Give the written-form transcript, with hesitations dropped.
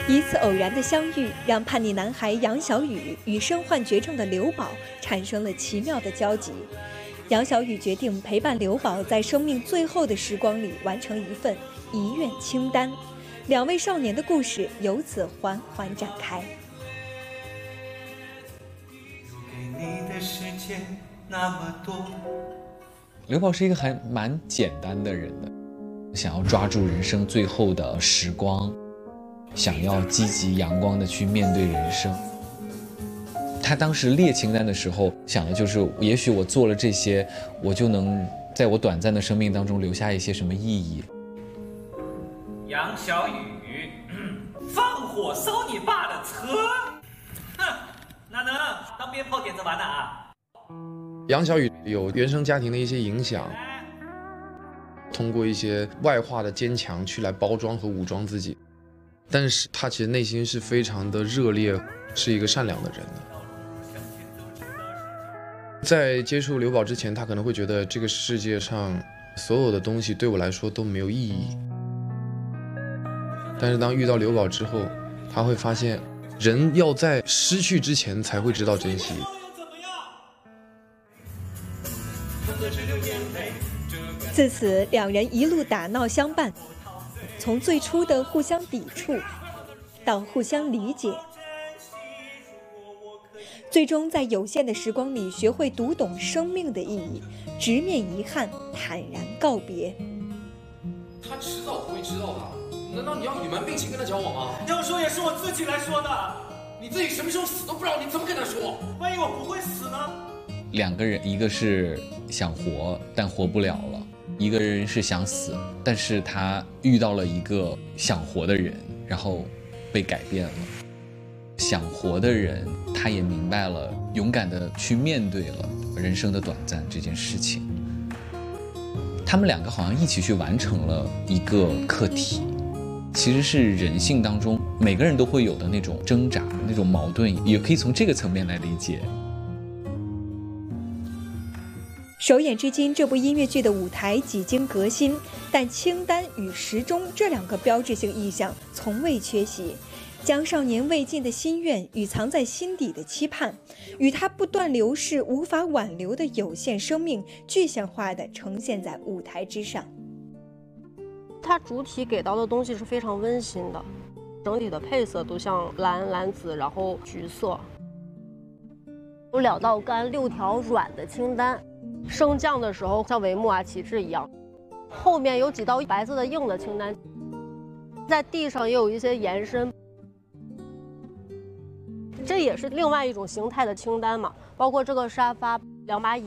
一次偶然的相遇，让叛逆男孩杨小雨与身患绝症的刘宝产生了奇妙的交集。杨小雨决定陪伴刘宝在生命最后的时光里完成一份遗愿清单，两位少年的故事由此缓缓展开。 刘宝是一个还蛮简单的人的，想要抓住人生最后的时光，想要积极阳光的去面对人生。他当时列清单的时候想的就是，也许我做了这些，我就能在我短暂的生命当中留下一些什么意义。 杨小雨，放火烧你爸的车，哼，哪能当鞭炮点着玩呢啊？ 杨小雨有原生家庭的一些影响，通过一些外化的坚强去来包装和武装自己，但是他其实内心是非常的热烈，是一个善良的人的。在接触刘宝之前，他可能会觉得这个世界上所有的东西对我来说都没有意义，但是当遇到刘宝之后，他会发现人要在失去之前才会知道珍惜。 自此，两人一路打闹相伴，从最初的互相抵触，到互相理解，最终在有限的时光里学会读懂生命的意义，直面遗憾，坦然告别。 他迟早会知道的，难道你要隐瞒病情跟他交往吗？ 要说也是我自己来说的， 你自己什么时候死都不知道，你怎么跟他说？ 万一我不会死呢？ 两个人，一个是想活但活不了了，一个人是想死，但是他遇到了一个想活的人，然后被改变了。想活的人，他也明白了，勇敢地去面对了人生的短暂这件事情。他们两个好像一起去完成了一个课题，其实是人性当中每个人都会有的那种挣扎、那种矛盾，也可以从这个层面来理解。 首演至今，这部音乐剧的舞台几经革新，但清单与时钟这两个标志性意象从未缺席，将少年未尽的心愿与藏在心底的期盼，与他不断流逝、无法挽留的有限生命，具象化地呈现在舞台之上。 它主体给到的东西是非常温馨的，整体的配色都像蓝、蓝紫，然后橘色，有2道干、6条软的清单。升降的时候像帷幕啊、旗帜一样，后面有几道白色的硬的清单，在地上也有一些延伸，这也是另外一种形态的清单嘛。包括这个沙发、2把椅